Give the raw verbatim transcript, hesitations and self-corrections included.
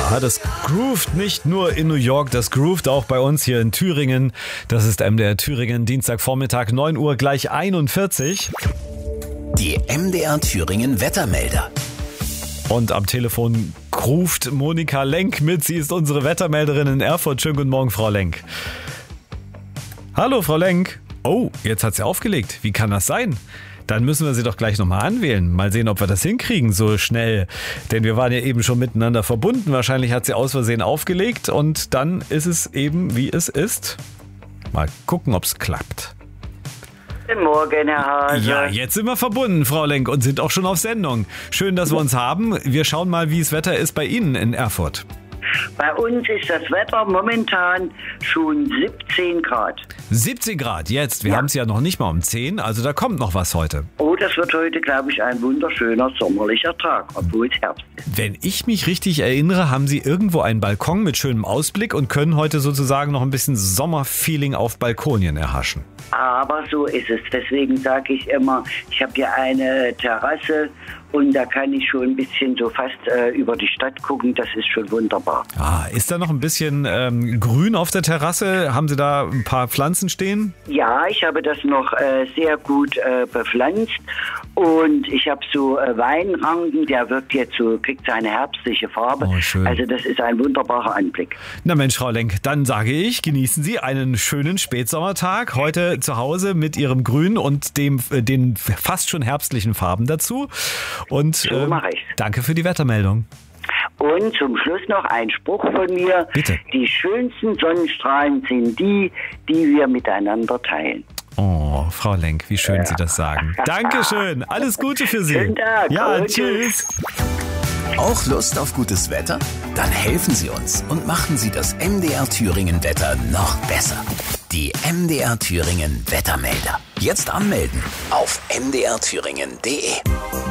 Ja, das groovt nicht nur in New York, das groovt auch bei uns hier in Thüringen. Das ist M D R Thüringen, Dienstagvormittag, neun Uhr gleich einundvierzig. Die M D R Thüringen Wettermelder. Und am Telefon ruft Monika Lenk mit. Sie ist unsere Wettermelderin in Erfurt. Schönen guten Morgen, Frau Lenk. Hallo, Frau Lenk. Oh, jetzt hat sie aufgelegt. Wie kann das sein? Dann müssen wir sie doch gleich nochmal anwählen. Mal sehen, ob wir das hinkriegen so schnell. Denn wir waren ja eben schon miteinander verbunden. Wahrscheinlich hat sie aus Versehen aufgelegt und dann ist es eben, wie es ist. Mal gucken, ob es klappt. Guten Morgen, Herr Hase. Ja, jetzt sind wir verbunden, Frau Lenk, und sind auch schon auf Sendung. Schön, dass wir uns haben. Wir schauen mal, wie das Wetter ist bei Ihnen in Erfurt. Bei uns ist das Wetter momentan schon siebzehn Grad. siebzehn Grad jetzt. Wir Ja. haben es ja noch nicht mal um zehn, also da kommt noch was heute. Oh, das wird heute, glaube ich, ein wunderschöner sommerlicher Tag, obwohl es Herbst ist. Wenn ich mich richtig erinnere, haben Sie irgendwo einen Balkon mit schönem Ausblick und können heute sozusagen noch ein bisschen Sommerfeeling auf Balkonien erhaschen. Aber so ist es. Deswegen sage ich immer, ich habe hier eine Terrasse und da kann ich schon ein bisschen so fast äh, über die Stadt gucken. Das ist schon wunderbar. Ah, ist da noch ein bisschen ähm, Grün auf der Terrasse? Haben Sie da ein paar Pflanzen stehen? Ja, ich habe das noch äh, sehr gut äh, bepflanzt und ich habe so äh, Weinranken, der wird jetzt so, kriegt seine herbstliche Farbe. Oh, schön. Also das ist ein wunderbarer Anblick. Na Mensch, Frau Lenk, dann sage ich, genießen Sie einen schönen Spätsommertag heute zu Hause mit Ihrem Grün und dem, äh, den fast schon herbstlichen Farben dazu. Und So ähm, mache ich's. danke für die Wettermeldung. Und zum Schluss noch ein Spruch von mir. Bitte. Die schönsten Sonnenstrahlen sind die, die wir miteinander teilen. Oh, Frau Lenk, wie schön Sie das sagen. Dankeschön, alles Gute für Sie. Schönen Tag. Ja, Und tschüss. Auch Lust auf gutes Wetter? Dann helfen Sie uns und machen Sie das M D R Thüringen Wetter noch besser. Die M D R Thüringen Wettermelder. Jetzt anmelden auf m d r thüringen punkt d e.